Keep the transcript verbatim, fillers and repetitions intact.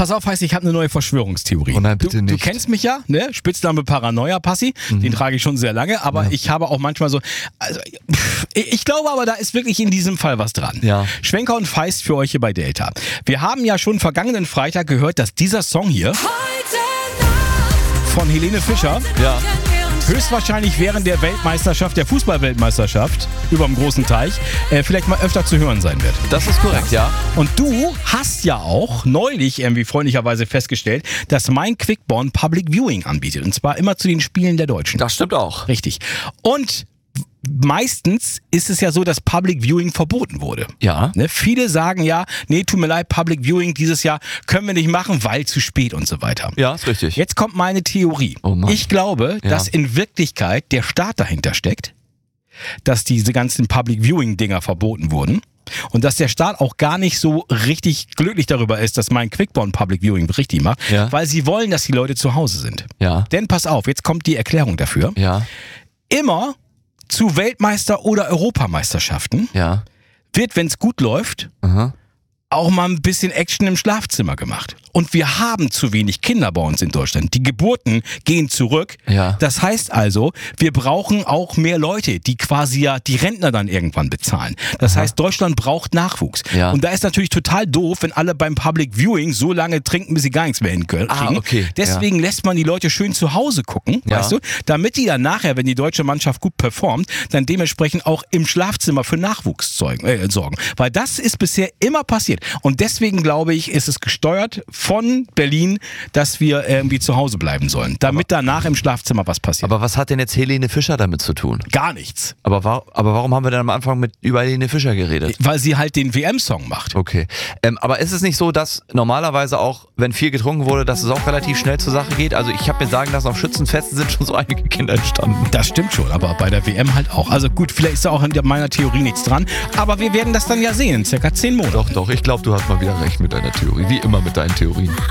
Pass auf, heißt, ich habe eine neue Verschwörungstheorie. Oh nein, bitte du, nicht. Du kennst mich ja, ne? Spitzname Paranoia Passi, mhm. den trage ich schon sehr lange, aber ja. ich habe auch manchmal so, also, ich, ich glaube aber, da ist wirklich in diesem Fall was dran. Ja. Schwenker und Feist für euch hier bei Delta. Wir haben ja schon vergangenen Freitag gehört, dass dieser Song hier von Helene Fischer ja. höchstwahrscheinlich während der Weltmeisterschaft, der Fußball-Weltmeisterschaft über dem großen Teich, äh, vielleicht mal öfter zu hören sein wird. Das ist korrekt, ja. Und du hast ja auch neulich irgendwie freundlicherweise festgestellt, dass mein Quickborn Public Viewing anbietet. Und zwar immer zu den Spielen der Deutschen. Das stimmt auch. Richtig. Und meistens ist es ja so, dass Public Viewing verboten wurde. Ja. Ne? Viele sagen ja, nee, tut mir leid, Public Viewing dieses Jahr können wir nicht machen, weil zu spät und so weiter. Ja, ist richtig. Jetzt kommt meine Theorie. Oh Mann. Ich glaube, ja. dass in Wirklichkeit der Staat dahinter steckt, dass diese ganzen Public Viewing Dinger verboten wurden. Und dass der Staat auch gar nicht so richtig glücklich darüber ist, dass mein Quickborn Public Viewing richtig macht, ja. weil sie wollen, dass die Leute zu Hause sind. Ja. Denn pass auf, jetzt kommt die Erklärung dafür. Ja. Immer zu Weltmeister- oder Europameisterschaften ja. wird, wenn es gut läuft, aha. auch mal ein bisschen Action im Schlafzimmer gemacht. Und wir haben zu wenig Kinder bei uns in Deutschland. Die Geburten gehen zurück. Ja. Das heißt also, wir brauchen auch mehr Leute, die quasi ja die Rentner dann irgendwann bezahlen. Das Aha. heißt, Deutschland braucht Nachwuchs. Ja. Und da ist natürlich total doof, wenn alle beim Public Viewing so lange trinken, bis sie gar nichts mehr hinkriegen. Ah, okay. Deswegen ja. lässt man die Leute schön zu Hause gucken, ja. weißt du, damit die dann nachher, wenn die deutsche Mannschaft gut performt, dann dementsprechend auch im Schlafzimmer für Nachwuchs zeugen, äh, sorgen. Weil das ist bisher immer passiert. Und deswegen glaube ich, ist es gesteuert von Berlin, dass wir irgendwie zu Hause bleiben sollen, damit aber, danach im Schlafzimmer was passiert. Aber was hat denn jetzt Helene Fischer damit zu tun? Gar nichts. Aber, war, aber warum haben wir denn am Anfang mit über Helene Fischer geredet? Weil sie halt den W M-Song macht. Okay. Ähm, aber ist es nicht so, dass normalerweise auch, wenn viel getrunken wurde, dass es auch relativ schnell zur Sache geht? Also ich habe mir sagen lassen, auf Schützenfesten sind schon so einige Kinder entstanden. Das stimmt schon, aber bei der W M halt auch. Also gut, vielleicht ist da auch in meiner Theorie nichts dran, aber wir werden das dann ja sehen in circa zehn Monaten. Doch, doch, ich glaube, du hast mal wieder recht mit deiner Theorie. Wie immer mit deinen Theorien.